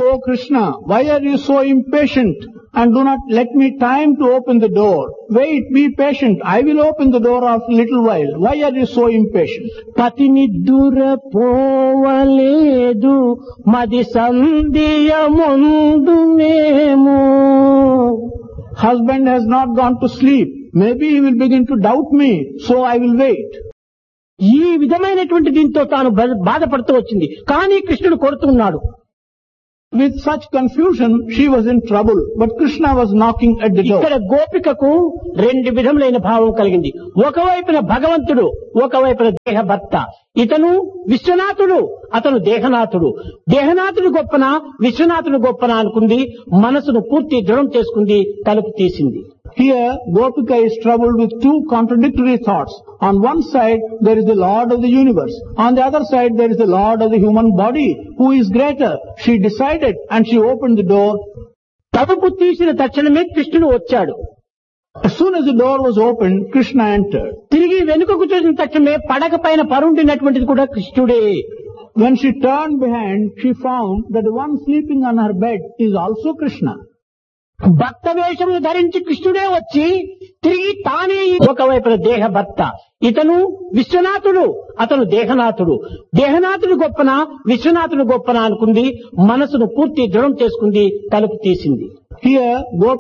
"Oh Krishna, why are you so impatient and do not let me time to open the door? Wait, be patient. I will open the door after a little while. Why are you so impatient?" పతినిద్దుర పోవలేదు మది సంధియ ముందునేమో. Husband has not gone to sleep. Maybe he will begin to doubt me, so I will wait. ఈ విధమైనటువంటి దీంతో తాను బాధపడుతూ వచ్చింది. కానీ కృష్ణుడు కోరుతున్నాడు. With such confusion, she was in trouble, but Krishna was knocking at the door. ఇక్కడ గోపికకు రెండు విధములైన భావం కలిగింది. ఒకవైపున భగవంతుడు, ఒకవైపున దేహ భర్త. ఇతను విశ్వనాథుడు, అతను దేహనాథుడు. దేహనాథుడు గొప్పన, విశ్వనాథుడు గొప్పన అనుకుంది. మనసును పూర్తి దృఢం చేసుకుంది, తలుపు తీసింది. Here, Gopika is troubled with two contradictory thoughts. On one side, there is the Lord of the universe. On the other side, there is the Lord of the human body. Who is greater? She decided and she opened the door. తలుపు తీసిన తక్షణమే కృష్ణుడు వచ్చాడు. As soon as the door was opened, Krishna entered. తిరిగి వెనుకకు చూసిన తక్షణమే పడక పైన పరుండినటువంటిది కూడా కృష్ణుడే. When she turned behind, she found that the one sleeping on her bed is also Krishna. భక్త వేషమును ధరించి కృష్ణుడే వచ్చి తిరిగి తానే ఒకవైపున దేహ భర్త. ఇతను విశ్వనాథుడు, అతను దేహనాథుడు. దేహనాథుడు గొప్పన, విశ్వనాథుడు గొప్పన అనుకుంది. మనసును పూర్తి దృఢం చేసుకుంది, తలుపు తీసింది. Here,